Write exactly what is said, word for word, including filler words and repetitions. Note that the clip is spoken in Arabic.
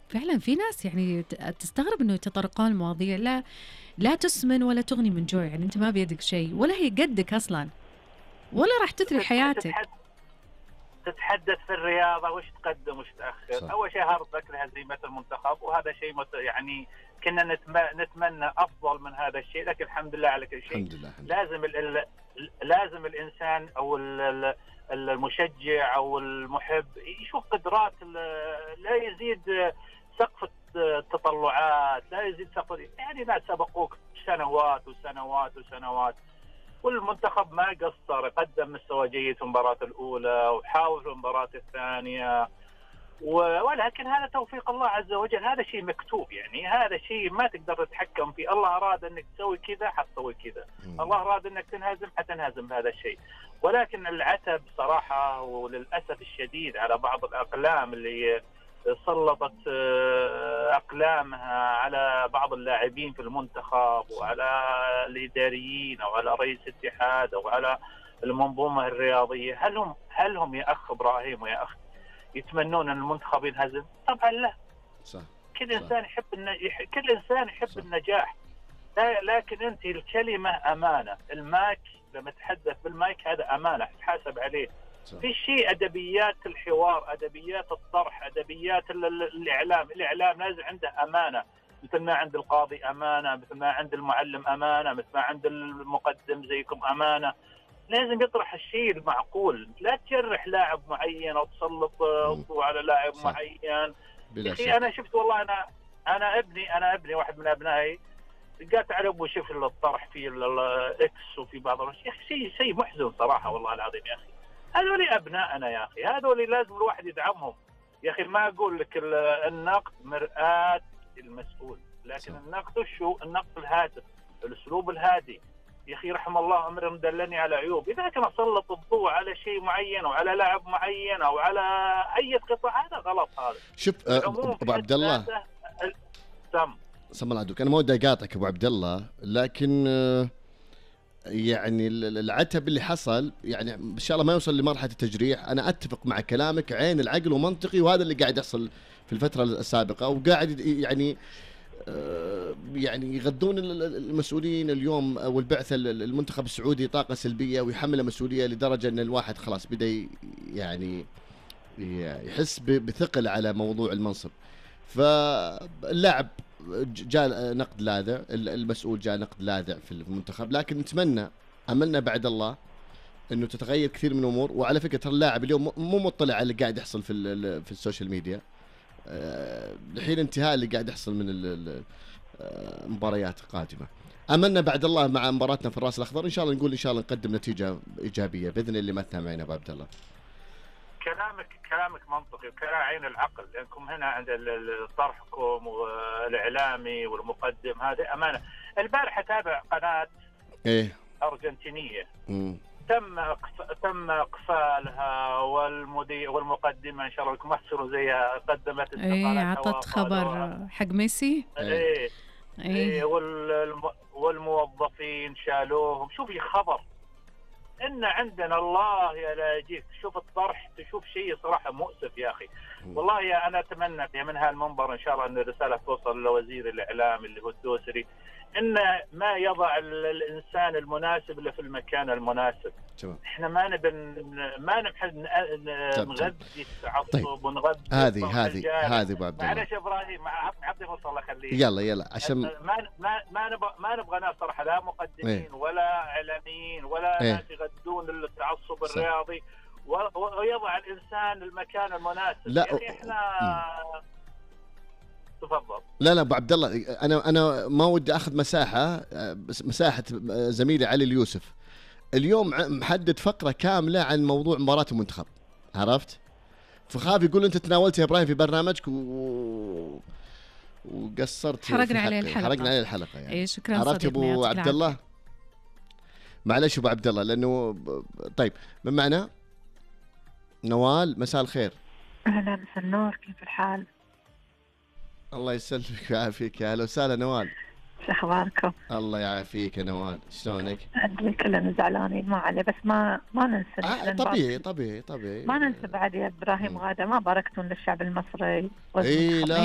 فعلا في ناس يعني ت- تستغرب انه يتطرقون المواضيع، لا لا تسمن ولا تغني من جوع، يعني انت ما بيدك شيء ولا هي قدك اصلا ولا راح تثري حياتك. تتحدث في الرياضة وش تقدم وش صح. تأخر. أول شيء هارد لك لهزيمة المنتخب، وهذا شيء مت... يعني كنا نتم... نتمنى أفضل من هذا الشيء، لكن الحمد لله على كل شيء. الحمد لله. الحمد لله. لازم ال... ال... لازم الإنسان أو ال... المشجع أو المحب يشوف قدرات ال... لا يزيد سقف التطلعات، لا يزيد سقف، يعني ناس سبقوك سنوات وسنوات وسنوات، والمنتخب ما قصر، قدم مستوى جيد في المباراة الأولى وحاول في المباراة الثانية، ولكن هذا توفيق الله عز وجل، هذا شيء مكتوب، يعني هذا شيء ما تقدر تتحكم فيه. الله أراد أنك تسوي كذا حتسوي كذا، الله أراد أنك تنهزم حتنهزم بهذا الشيء. ولكن العتب صراحة وللأسف الشديد على بعض الأقلام اللي سلطت أقلامها على بعض اللاعبين في المنتخب وعلى الإداريين أو على رئيس الاتحاد أو على المنظومة الرياضية. هل هم هل هم يا أخ إبراهيم ويا أخ يتمنون أن المنتخب ينهزم؟ طبعا لا. صح. كل صح. إنسان يحب النج... كل إنسان يحب صح. النجاح، لكن أنت الكلمة أمانة، المايك لما تحدث بالمايك هذا أمانة تحاسب عليه. في شيء أدبيات الحوار، أدبيات الطرح، أدبيات الإعلام. الإعلام لازم عنده أمانة، مثل ما عند القاضي أمانة، مثل ما عند المعلم أمانة، مثل ما عند المقدم زيكم أمانة. لازم يطرح الشيء المعقول، لا تجرح لاعب معين أو تسلط الضوء على لاعب صح. معين. أخي أنا شفت والله أنا أنا ابني أنا ابني واحد من أبنائي قال تعال أبو شوف الطرح في الإكس وفي بعض الأشياء. يا أخي شيء شيء محزن صراحة والله العظيم يا أخي. هذول أبنائنا يا أخي، هذول لازم الواحد يدعمهم يا أخي. ما أقول لك النقد مرآة المسؤول، لكن صح. النقد شو؟ النقد الهادف، الأسلوب الهادي يا أخي. رحم الله أمر دلني على عيوب. إذا كان أسلط الضوء على شيء معين أو على لاعب معين أو على أي قطاع هذا غلط. هذا شوف أبو عبد الله سم سم الله عدوك، أنا ما ودي أقاطعك أبو عبد الله، لكن يعني العتب اللي حصل يعني ان شاء الله ما يوصل لمرحله التجريح. انا اتفق مع كلامك عين العقل ومنطقي، وهذا اللي قاعد يحصل في الفتره السابقه، وقاعد يعني يعني يغذون المسؤولين اليوم والبعثه المنتخب السعودي طاقه سلبيه ويحمله مسؤوليه لدرجه ان الواحد خلاص بدا يعني يحس بثقل على موضوع المنصب. فاللاعب جاء نقد لاذع، المسؤول جاء نقد لاذع في المنتخب، لكن نتمنى املنا بعد الله انه تتغير كثير من الامور. وعلى فكره ترى اللاعب اليوم مو مطلع على اللي قاعد يحصل في في السوشيال ميديا الحين، انتهاء اللي قاعد يحصل من المباريات القادمه. املنا بعد الله مع مباراتنا في الراس الاخضر ان شاء الله نقول ان شاء الله نقدم نتيجه ايجابيه باذن اللي ما تنام ابو عبد الله. كلامك كلامك منطقي وكلام عين العقل، لانكم هنا عند طرحكم والاعلامي والمقدم هذه امانه. البارحه تابع قناه ايه ارجنتينيه م. تم تم اقفالها، والمذيع والمقدمه ان شاء الله لكم احسنوا زيها قدمت ايه عطت خبر حق ميسي. ايه ايه والموظفين شالوهم. شوفي خبر ان عندنا الله يا لا يجيك. شوف الطرح، تشوف شيء صراحه مؤسف يا اخي. والله يا انا اتمنى من هالمنبر ان شاء الله ان الرساله توصل لوزير الاعلام اللي هو الدوسري، ان ما يضع الانسان المناسب له في المكان المناسب. تمام. احنا ما نبي ما نبحث نغذي التعصب طيب. ونغذي هذه هذه هذه ابو عبد الله. معلش ابراهيم عطني فرصه الله يخليك. يلا يلا عشان ما ما ما نبغى ما نبغى ناس صراحه لا مقدمين ايه. ولا اعلاميين ولا ايه. ناس يغذون التعصب الرياضي، ويضع الانسان المكان المناسب. لا يعني احنا م. تفضل. لا لا ابو عبد الله، انا انا ما ودي اخذ مساحه مساحه زميلي علي اليوسف. اليوم محدد فقره كامله عن موضوع مباراه المنتخب، عرفت؟ فخاف يقول انت تناولتها يا ابراهيم في برنامجك و وقصرت، حرقنا عليه الحلقه حرقنا عليه الحلقه يعني. اي شكرا عرفت ابو عبد الله؟ معلش ابو عبد الله لانه طيب من معنا نوال. مساء الخير. اهلا مساء النور، كيف الحال؟ الله يسلمك ويعافيك. يا اهلا وسهلا نوال، شو اخباركم؟ الله يعافيك يا نوال، شلونك؟ ادري كلنا زعلانين ما عليه، بس ما ما ننسى آه طبيعي طبيعي طبيعي ما ننسى بعد يا ابراهيم غاده ما باركتون للشعب المصري. اي لا